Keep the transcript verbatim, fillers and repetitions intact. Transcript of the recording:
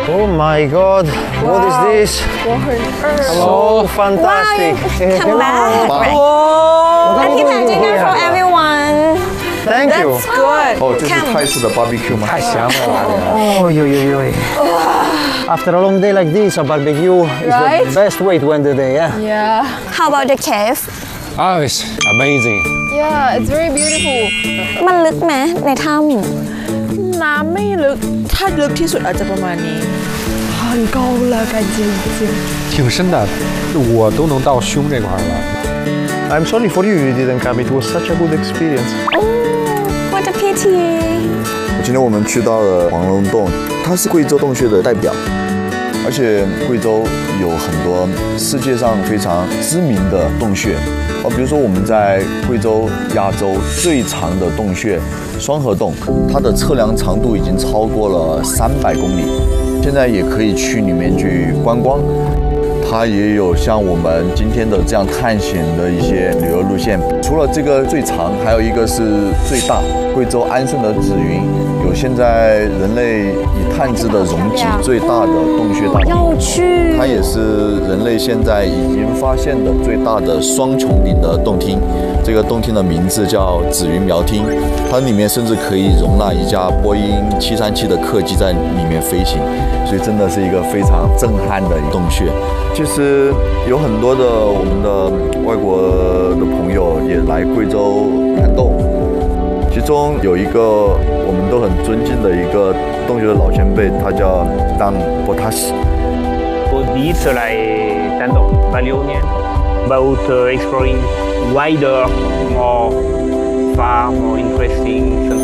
Oh my God! What is this? So fantastic! Come back. Oh, Happy dinner for everyone. thank you. That's good. 哦，这是泰式的 barbecue 吗？ 太香了！哦呦呦呦！After a long day like this, a barbecue is Right? the best way to end the day. Yeah. Yeah. How about the cave? Oh, it's amazing. Yeah, it's very beautiful. มันลึกไหมในถ้น้ำไม่ลึก ถ้าลึกที่สุดอาจจะประมาณนี้很高了感觉已经挺深的，我都能到胸这块儿了。 I'm sorry for you, you didn't come. It was such a good experience. ำ What a pity. 今天我们去到了黄龙洞，它是贵州洞穴的代表，而且贵州有很多世界上非常知名的洞穴，哦，比如说我们在贵州亚洲最长的洞穴双河洞，它的测量长度已经超过了三百公里，现在也可以去里面去观光。它也有像我们今天的这样探险的一些旅游路线。除了这个最长，还有一个是最大，贵州安顺的紫云，有现在人类已探知的容积最大的洞穴大要去。 它也是人类现在已经发现的最大的双穹顶的洞厅。这个洞厅的名字叫紫云苗厅，它里面甚至可以容纳一架波音七三七的客机在里面飞行，所以真的是一个非常震撼的洞穴。其实有很多的我们的外国的朋友也来贵州看洞，其中有一个我们都很尊敬的一个洞穴的老前辈，他叫当波塔西。 我第一次来丹东，八六年，about uh, exploring wider, more far, more interesting.